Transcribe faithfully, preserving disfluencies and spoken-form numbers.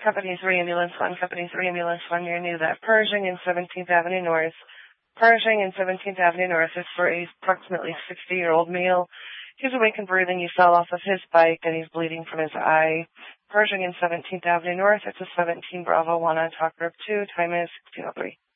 Company three, Ambulance one, Company three, Ambulance one, you're new that Pershing and seventeenth Avenue North. Pershing and seventeenth Avenue North is for a approximately sixty-year-old male. He's awake and breathing. He fell off of his bike and he's bleeding from his eye. Pershing and seventeenth Avenue North, it's a seventeen Bravo one on Talk Group two. Time is sixteen oh three.